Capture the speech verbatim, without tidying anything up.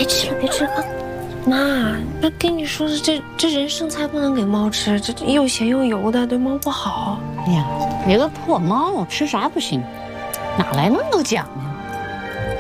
吃了，别吃了。妈，那跟你说的这这人剩菜不能给猫吃，这又咸又油的，对猫不好。 哎呀，你个破猫，吃啥不行？哪来那么多讲究？